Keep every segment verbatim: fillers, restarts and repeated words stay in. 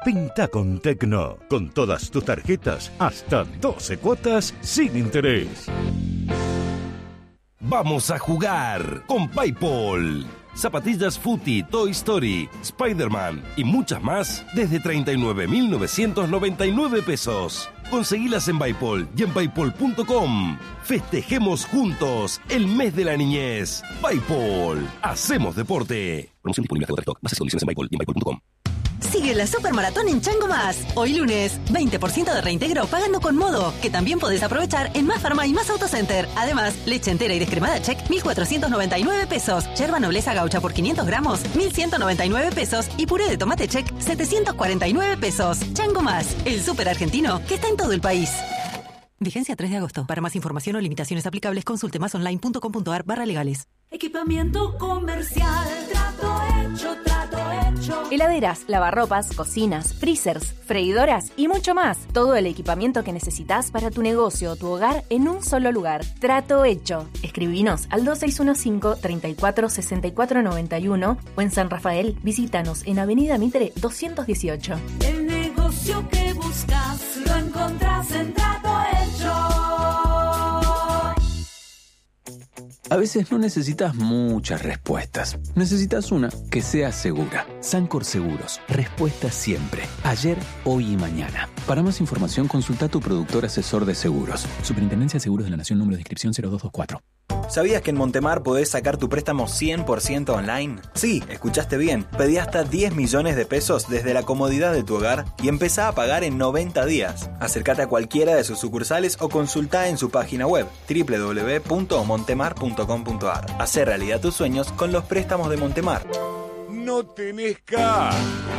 Pinta con Tecno. Con todas tus tarjetas, hasta doce cuotas sin interés. Vamos a jugar con PayPal. Zapatillas Footy, Toy Story, Spider-Man y muchas más desde treinta y nueve mil novecientos noventa y nueve pesos. Conseguilas en PayPal y en paypal punto com. Festejemos juntos el mes de la niñez. PayPal. Hacemos deporte. Promoción disponible hasta stock. Bases y condiciones en PayPal y en paypal punto com. Sigue la Supermaratón en Chango Más. Hoy lunes, veinte por ciento de reintegro pagando con Modo, que también podés aprovechar en Más Farma y Más Autocenter. Además, leche entera y descremada Check, mil cuatrocientos noventa y nueve pesos. Yerba Nobleza Gaucha por quinientos gramos, mil ciento noventa y nueve pesos. Y puré de tomate Check, setecientos cuarenta y nueve pesos. Chango Más, el súper argentino que está en todo el país. Vigencia tres de agosto. Para más información o limitaciones aplicables, consulte másonline.com.ar barra legales. Equipamiento comercial, trato hecho, trato hecho. Heladeras, lavarropas, cocinas, freezers, freidoras y mucho más. Todo el equipamiento que necesitas para tu negocio o tu hogar en un solo lugar. Trato hecho. Escribinos al dos seis uno cinco, treinta y cuatro, sesenta y cuatro noventa y uno o en San Rafael, visítanos en Avenida Mitre doscientos dieciocho. El negocio que buscas lo encontrás en Trato Hecho. A veces no necesitas muchas respuestas. Necesitas una que sea segura. Sancor Seguros. Respuesta siempre. Ayer, hoy y mañana. Para más información, consulta a tu productor asesor de seguros. Superintendencia de Seguros de la Nación, número de inscripción cero dos dos cuatro. ¿Sabías que en Montemar podés sacar tu préstamo cien por ciento online? Sí, escuchaste bien. Pedí hasta diez millones de pesos desde la comodidad de tu hogar y empezá a pagar en noventa días. Acércate a cualquiera de sus sucursales o consultá en su página web doble u doble u doble u punto montemar punto com punto a r. Hacé realidad tus sueños con los préstamos de Montemar. No tenés K.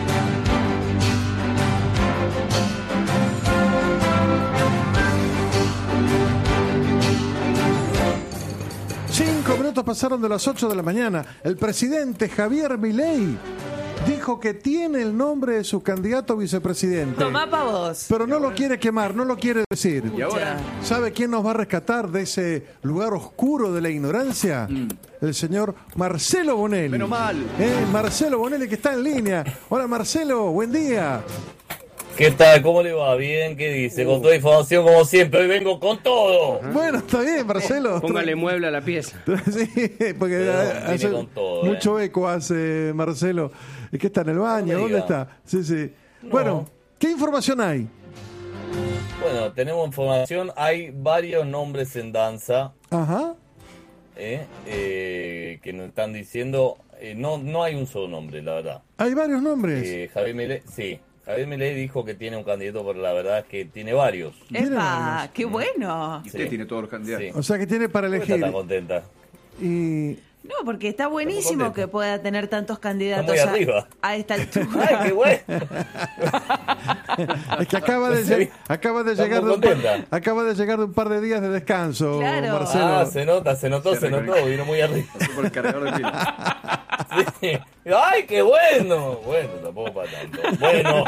Cinco minutos pasaron de las ocho de la mañana. El presidente Javier Milei dijo que tiene el nombre de su candidato a vicepresidente. Tomá pa' vos. Pero no lo quiere quemar, no lo quiere decir. ¿Y ahora? ¿Sabe quién nos va a rescatar de ese lugar oscuro de la ignorancia? Mm. El señor Marcelo Bonelli. Menos mal. Eh, Marcelo Bonelli, que está en línea. Hola Marcelo, buen día. ¿Qué tal? ¿Cómo le va? Bien, ¿qué dice? Con toda información como siempre, hoy vengo con todo. Ajá. Bueno, está bien, Marcelo. Póngale mueble a la pieza. Sí, porque no, hace todo, mucho eh. eco hace Marcelo. Es que está en el baño, no ¿dónde diga. está? Sí, sí. No. Bueno, ¿qué información hay? Bueno, tenemos información, hay varios nombres en danza. Ajá. Eh, eh, que nos están diciendo, eh, no, no hay un solo nombre, la verdad. Hay varios nombres. Eh, Javier Milei, sí. Javier Milei dijo que tiene un candidato, pero la verdad es que tiene varios. ¡Epa! ¡Qué bueno! Y usted sí. tiene todos los candidatos. Sí. O sea que tiene para ¿Por qué elegir. está tan contenta? Y No, porque está buenísimo que pueda tener tantos candidatos Está muy arriba. a, a esta altura. ¡Ay, qué bueno! es que acaba de, lleg- acaba de Está llegar de muy un par, contenta. acaba de llegar de un par de días de descanso, Claro. Marcelo. Ah, se nota, se notó, se, Se notó, recargó. vino muy arriba. Por el cargador de pila. Sí. ¡Ay, qué bueno! Bueno, tampoco para tanto. Bueno,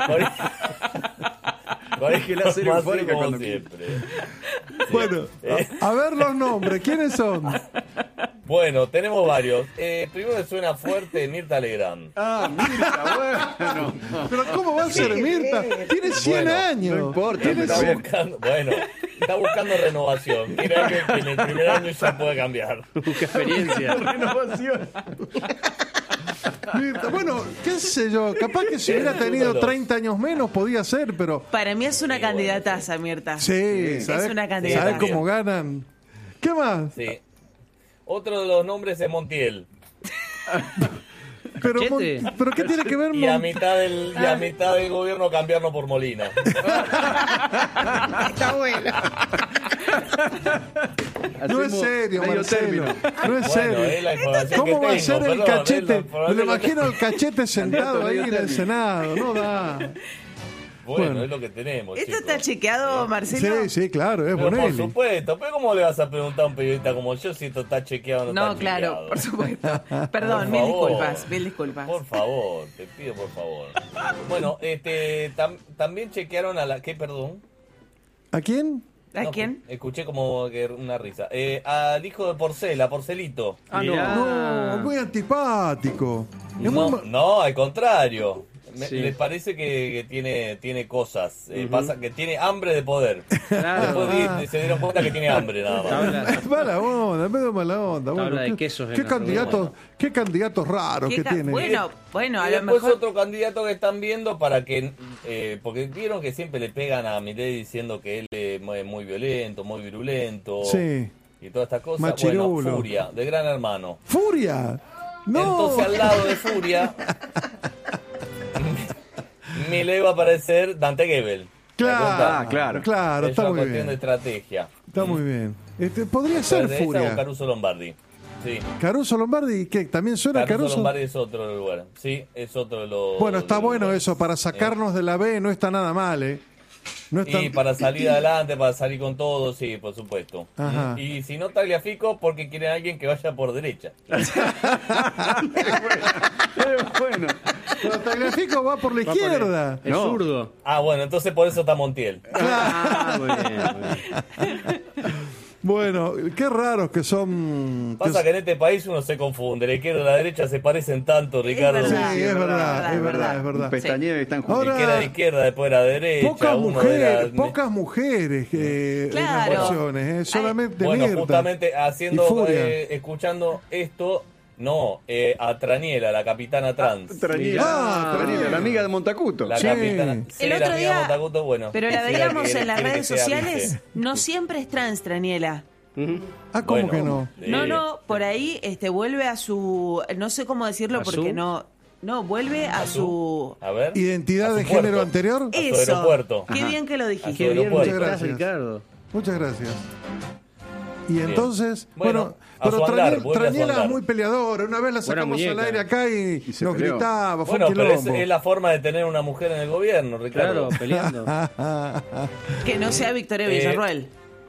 con Es que la serie eufórica como cuando siempre. Bueno, a, a ver los nombres, ¿quiénes son? Bueno, tenemos varios. Eh, primero me suena fuerte Mirta Legrand. Ah, Mirta, bueno. Pero ¿cómo va a ser Mirta? Tiene cien Bueno, años. no importa, Tiene pero Está cien- buscando, bueno, está buscando renovación. Quiere que, que en el primer año ya pueda cambiar. Busca experiencia. Renovación. Mirta. Bueno, qué sé yo, capaz que si hubiera tenido treinta años menos podía ser, pero... Para mí es una Sí, candidataza, Mirta. Sí, Es ¿sabes una candidata. ¿sabes cómo ganan? ¿Qué más? Sí. Otro de los nombres es Montiel. Pero, Cachete. Mon- ¿pero qué tiene que ver Y a Mon- mitad del, y a mitad del gobierno cambiarlo por Molina. Está bueno. No es serio, medio Marcelo. término. No es Bueno, serio. es la información ¿Cómo que va a tengo, ser el perdón, es la cachete? información Me lo que imagino tengo. al cachete sentado ahí en el Senado. No da. Bueno, Bueno. es lo que tenemos, ¿Esto chicos. está chequeado, Marcelo? Sí, sí, claro, es Pero por Bonelli. supuesto, pero ¿cómo le vas a preguntar a un periodista como yo si esto está chequeado o no, No, está claro, chequeado? por supuesto. Perdón, Por mil favor. disculpas, mil disculpas. Por favor, te pido por favor. Bueno, este, tam- también chequearon a la... ¿Qué, perdón? ¿A quién? ¿A No, quién? Escuché como que una risa. Eh, al hijo de Porcela, Porcelito. Ah, No, muy antipático. Es muy No, ma- no, al contrario. Me, Sí. Les parece que, que tiene tiene cosas, eh, Ujú. pasa que tiene hambre de poder. Claro. Después di- Ah. se dieron cuenta que tiene hambre nada más. Habla- Mala onda, medio mala onda. Bueno, Habla de ¿qué, quesos en qué la candidatos, reunión. qué candidatos raros Qué que ca- tiene. Bueno, bueno, a Y lo después mejor. otro candidato que están viendo para que, eh, porque vieron que siempre le pegan a Milei diciendo que él es muy, muy violento, muy virulento Sí. y todas estas cosas. Machirulo. Bueno, Furia, de Gran Hermano. ¡Furia! ¡No! Entonces al lado de Furia, Milei va a aparecer Dante Gebel. Claro, Ah, claro. claro, Es está una muy cuestión de bien. estrategia. Está muy bien. Este, podría ser Esa o Furia. Caruso Lombardi. Sí. Caruso Lombardi, ¿qué? ¿También suena Caruso, Caruso? Lombardi es otro lugar. Sí, es otro de los. Bueno, está de los bueno lugares. eso, para sacarnos de la B no está nada mal, ¿eh? No está... Y para salir adelante, para salir con todo, sí, por supuesto. Ajá. Y si no, Tagliafico, porque quieren a alguien que vaya por derecha. Bueno, Pero Tagliafico va por la va por el- izquierda. el No. zurdo. Ah, bueno, entonces por eso está Montiel. Ah, muy bien, muy bien. Bueno, qué raros que son... Pasa que en este país uno se confunde. La izquierda y la derecha se parecen tanto, Ricardo. Sí, verdad. es verdad, es es verdad, verdad. es Un verdad. pestañeo y están juntos. Ahora- Que era de izquierda, después era de derecha. Pocas uno mujeres, era- pocas mujeres que en las Claro. versiones, ¿eh? Solamente Bueno, Mirta justamente y haciendo, Furia. eh, escuchando esto, no, eh, a Traniela, la capitana trans. Traniela, Ah, Traniela, la amiga de Montacuto. La Sí. capitana. Sí, El la otro amiga día- Montacuto, bueno. Pero la Sí, veíamos que- en las quiere que redes sea sociales, vice. no siempre es trans, Traniela. Ujú. Ah, ¿cómo Bueno, que no? No, eh, no, por ahí este vuelve a su, no sé cómo decirlo ¿A porque su? no, no, vuelve a, ¿A su, A ver. ¿Identidad A de su género puerto. anterior? A su eso. aeropuerto. Qué Ajá. bien que lo dijiste. Qué bien Muchas que estás, gracias. Ricardo. Muchas gracias. Y entonces, Bueno, bueno, a pero su andar, Traniela, vuelve a su Traniela es andar. muy peleadora. Una vez la Buena sacamos al muñeca. aire acá y, Y se nos peleó. gritaba, fue Bueno, un pero es, quilombo. es la forma de tener una mujer en el gobierno, Ricardo. Claro, peleando. Que no sea Victoria Eh, Villarroel.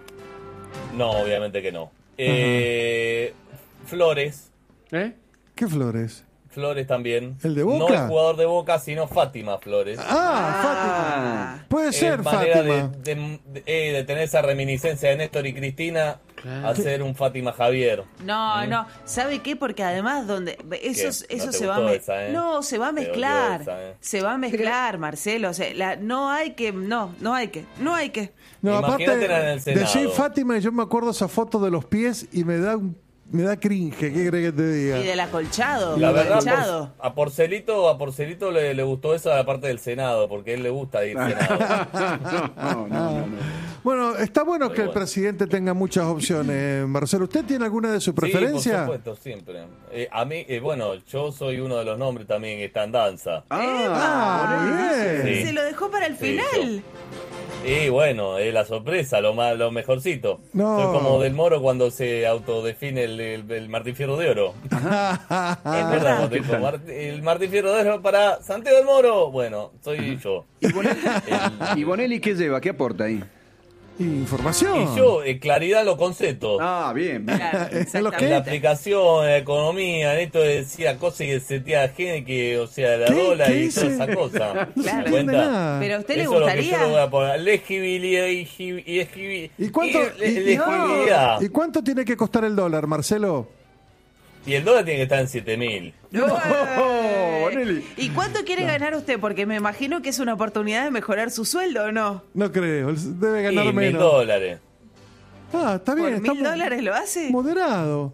No, obviamente que no. Eh, Flores, ¿Eh? ¿Qué Flores? Flores también. ¿El de No Boca? el jugador de Boca, sino Fátima Flores. Ah, Fátima. Puede Eh, ser manera Fátima. De, de- de- eh, de tener esa reminiscencia de Néstor y Cristina, Claro. hacer un Fátima Javier. No, no, ¿sabe qué? Porque además donde eso, ¿Qué? eso ¿No te se va a gustó me- esa, eh? no se va a Te dolió mezclar, esa, eh. se va a mezclar, Marcelo. O sea, la- no hay que, no, no hay que, no hay que. No, aparte, Imagínatela en el Senado. decís Fátima y yo me acuerdo esa foto de los pies y me da un- me da cringe, ¿qué crees que te diga? Y del acolchado, La del verdad, acolchado. por- a Porcelito, a Porcelito le, le gustó esa la parte del Senado, porque a él le gusta ir Senado. No, no, no, no. Bueno, está bueno Pero que el bueno. presidente tenga muchas opciones. Marcelo, ¿usted tiene alguna de su preferencia? Sí, por supuesto, siempre. Eh, a mí, eh, bueno, yo soy uno de los nombres también que está en danza. Ah, muy bien. Sí. Se lo dejó para el Sí, final. Y bueno, es la sorpresa, lo más, lo mejorcito. No. Soy como Del Moro cuando se autodefine el, el, el Martín Fierro de Oro. ¿Te acuerdas cuando dijo, "Mar- el Martín Fierro de Oro para Santiago del Moro"? Bueno, soy yo. ¿Y Bonelli, ¿Y Bonelli qué lleva? ¿Qué aporta ahí? Información. Y yo, eh, claridad en los conceptos. Ah, bien, bien. Claro, ¿En los En la exactamente. aplicación, en la economía, en esto de decía cosas que se te gente que, o sea, la ¿Qué? dólar ¿Qué y dice? toda esa cosa. Claro. ¿Se No da entiende cuenta? nada. Pero a usted le Eso es lo que yo gustaría. le voy a poner. Legibilidad y egi- y egibi- ¿Y cuánto, y- y- y- legibilidad. ¿Y cuánto tiene que costar el dólar, Marcelo? Y el dólar tiene que estar en siete mil. No, Eh, Bonelli. ¿Y cuánto quiere ganar usted? Porque me imagino que es una oportunidad de mejorar su sueldo, ¿o no? No creo, debe Y ganar mil menos. dólares. Ah, está bien, ¿Por está mil mo- dólares lo hace? moderado.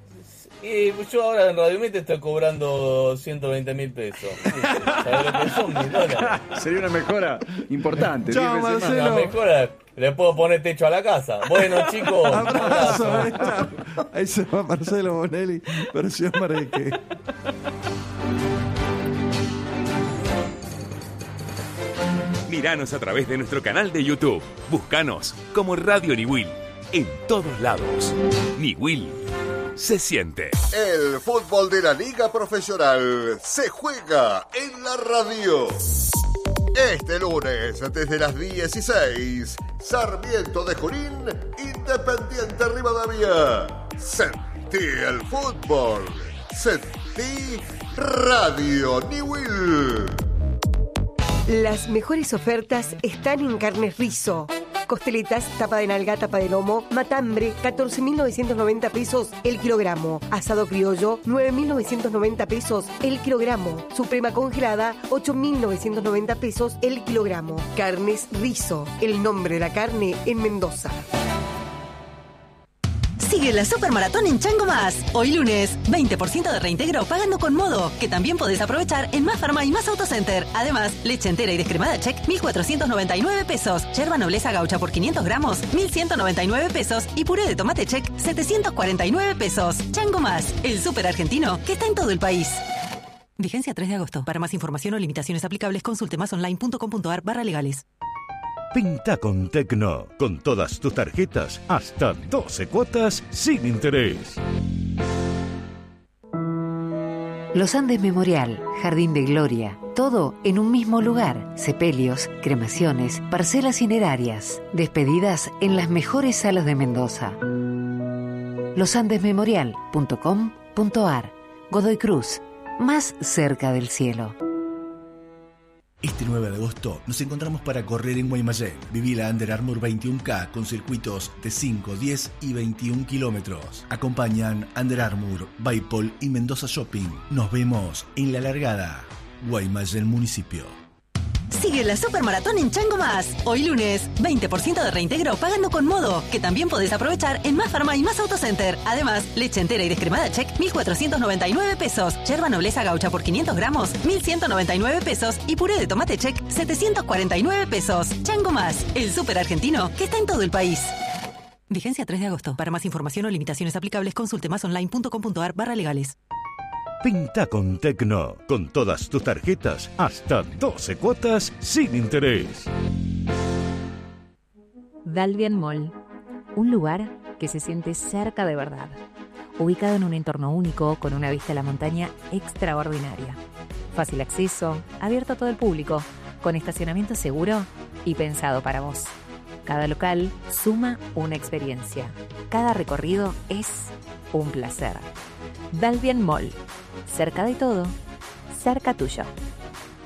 Y yo ahora en Radio Mite estoy cobrando ciento veinte mil pesos. ¿Sabes lo que son mil dólares? Sería una mejora importante. Chao, diez veces más. Marcelo. La mejora, le puedo poner techo a la casa. Bueno, chicos, un Abrazo. abrazo. Ahí, está. Ahí se va Marcelo Bonelli, versión Mareque. Míranos a través de nuestro canal de YouTube. Búscanos como Radio Niwil. En todos lados. Niwil se siente. El fútbol de la Liga Profesional se juega en la radio. Este lunes, desde las dieciséis, Sarmiento de Junín, Independiente Rivadavia. Sentí el fútbol. Sentí Radio Niwil. Las mejores ofertas están en Carnes Rizo. Costeletas, tapa de nalga, tapa de lomo, matambre, catorce mil novecientos noventa pesos el kilogramo. Asado criollo, nueve mil novecientos noventa pesos el kilogramo. Suprema congelada, ocho mil novecientos noventa pesos el kilogramo. Carnes Rizo, el nombre de la carne en Mendoza. Sigue la Supermaratón en Chango Más. Hoy lunes, veinte por ciento de reintegro pagando con Modo, que también podés aprovechar en Más Farma y Más Autocenter. Además, leche entera y descremada Check, mil cuatrocientos noventa y nueve pesos. Yerba Nobleza Gaucha por quinientos gramos, mil ciento noventa y nueve pesos. Y puré de tomate Check, setecientos cuarenta y nueve pesos. Chango Más, el súper argentino que está en todo el país. Vigencia tres de agosto. Para más información o limitaciones aplicables, consulte másonline.com.ar barra legales. Pinta con Tecno, con todas tus tarjetas, hasta doce cuotas sin interés. Los Andes Memorial, Jardín de Gloria, todo en un mismo lugar. Sepelios, cremaciones, parcelas cinerarias, despedidas en las mejores salas de Mendoza. los andes memorial punto com punto ar. Godoy Cruz, más cerca del cielo. Este nueve de agosto nos encontramos para correr en Guaymallén. Viví la Under Armour veintiuno K con circuitos de cinco, diez y veintiún kilómetros. Acompañan Under Armour, Bipol y Mendoza Shopping. Nos vemos en la largada. Guaymallén Municipio. Sigue la Supermaratón en Chango Más. Hoy lunes, veinte por ciento de reintegro pagando con Modo, que también podés aprovechar en Más Farma y Más Autocenter. Además, leche entera y descremada Check, mil cuatrocientos noventa y nueve pesos. Yerba Nobleza Gaucha por quinientos gramos, mil ciento noventa y nueve pesos. Y puré de tomate Check, setecientos cuarenta y nueve pesos. Chango Más, el súper argentino que está en todo el país. Vigencia tres de agosto. Para más información o limitaciones aplicables, consulte másonline.com.ar barra legales. Pinta con Tecno, con todas tus tarjetas, hasta doce cuotas sin interés. Dalvian Mall, un lugar que se siente cerca de verdad, ubicado en un entorno único con una vista a la montaña extraordinaria. Fácil acceso, abierto a todo el público, con estacionamiento seguro y pensado para vos. Cada local suma una experiencia. Cada recorrido es un placer. Dalvian Mall. Cerca de todo, cerca tuyo.